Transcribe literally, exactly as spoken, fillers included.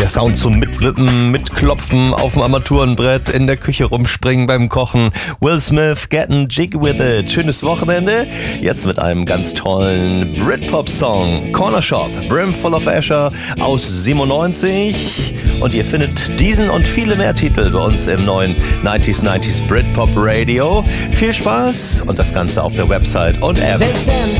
Der Sound zum Mitwippen, Mitklopfen auf dem Armaturenbrett, in der Küche rumspringen beim Kochen. Will Smith, Getting Jiggy With It. Schönes Wochenende. Jetzt mit einem ganz tollen Britpop-Song. Corner Shop, Brimful of Asher aus siebenundneunzig. Und ihr findet diesen und viele mehr Titel bei uns im neuen neunziger neunzig Britpop Radio. Viel Spaß und das Ganze auf der Website und App.